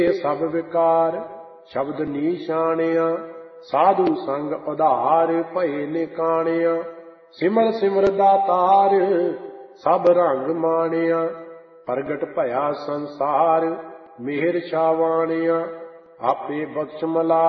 ਸਭ ਵਿਕਾਰ ਸ਼ਬਦ ਨੀਸ਼ਾਣਿਆ। ਸਾਧੂ ਸੰਗ ਉਧਾਰ ਭਏ ਨਿਕਾਣਿਆ। ਸਿਮਰ ਸਿਮਰ ਦਾਤਾਰ ਸਭ ਰੰਗ ਮਾਣਿਆ। ਪ੍ਰਗਟ ਭਇਆ ਸੰਸਾਰ ਮਿਹਰ ਛਾਵਾਣਿਆ। ਆਪੇ ਬਖਸ਼ ਮਲਾ